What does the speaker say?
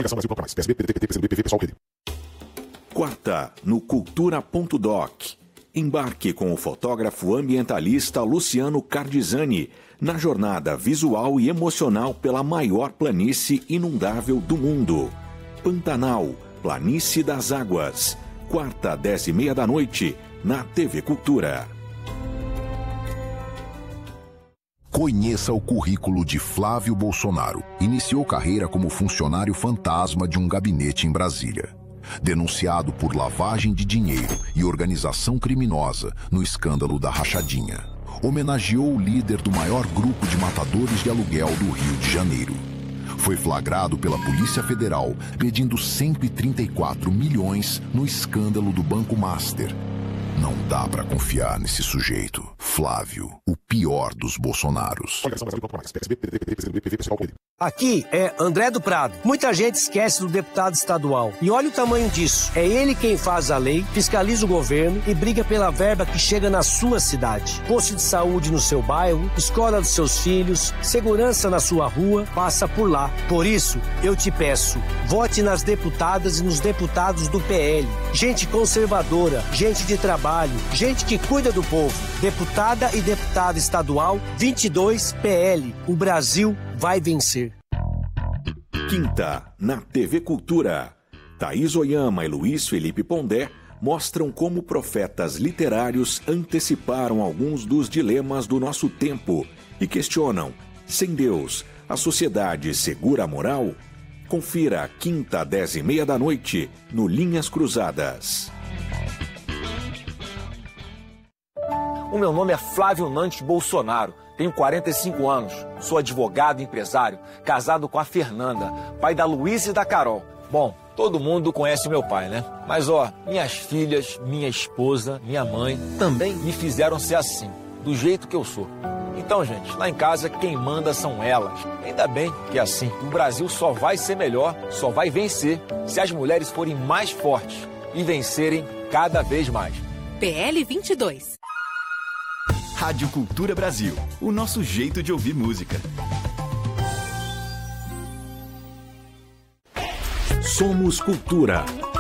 Quarta, no Cultura.doc. Embarque com o fotógrafo ambientalista Luciano Cardizani na jornada visual e emocional pela maior planície inundável do mundo. Pantanal, Planície das Águas. Quarta, 10h30 da noite, na TV Cultura. Conheça o currículo de Flávio Bolsonaro. Iniciou carreira como funcionário fantasma de um gabinete em Brasília. Denunciado por lavagem de dinheiro e organização criminosa no escândalo da rachadinha. Homenageou o líder do maior grupo de matadores de aluguel do Rio de Janeiro. Foi flagrado pela Polícia Federal pedindo 134 milhões no escândalo do Banco Master. Não dá pra confiar nesse sujeito. Flávio, o pior dos Bolsonaros. Aqui é André do Prado. Muita gente esquece do deputado estadual. E olha o tamanho disso. É ele quem faz a lei, fiscaliza o governo e briga pela verba que chega na sua cidade. Posto de saúde no seu bairro, escola dos seus filhos, segurança na sua rua, passa por lá. Por isso, eu te peço, vote nas deputadas e nos deputados do PL. Gente conservadora, gente de trabalho, gente que cuida do povo. Deputada e deputado estadual 22 PL. O Brasil vai vencer. Quinta, na TV Cultura. Thaís Oyama e Luiz Felipe Pondé mostram como profetas literários anteciparam alguns dos dilemas do nosso tempo e questionam: sem Deus, a sociedade segura a moral? Confira quinta, 10h30 da noite, no Linhas Cruzadas. O meu nome é Flávio Nantes Bolsonaro, tenho 45 anos, sou advogado e empresário, casado com a Fernanda, pai da Luísa e da Carol. Bom, todo mundo conhece meu pai, né? Mas minhas filhas, minha esposa, minha mãe também me fizeram ser assim, do jeito que eu sou. Então, gente, lá em casa quem manda são elas. Ainda bem que é assim. O Brasil só vai ser melhor, só vai vencer, se as mulheres forem mais fortes e vencerem cada vez mais. PL 22. Rádio Cultura Brasil, o nosso jeito de ouvir música. Somos Cultura.